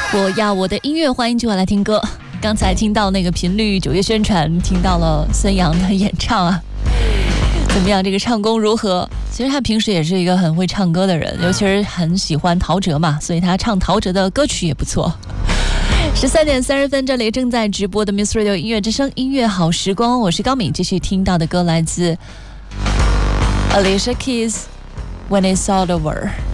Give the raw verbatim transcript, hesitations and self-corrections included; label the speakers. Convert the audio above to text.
Speaker 1: 我要我的音乐，欢迎继续来听歌。刚才听到那个频率九月宣传，听到了孙杨的演唱啊，怎么样？这个唱功如何？其实他平时也是一个很会唱歌的人，尤其是很喜欢陶喆嘛，所以他唱陶喆的歌曲也不错。十三点三十分，这里正在直播的 Muse Radio 音乐之声音乐好时光，我是高敏。继续听到的歌来自 Alicia Keys，When It's All Over。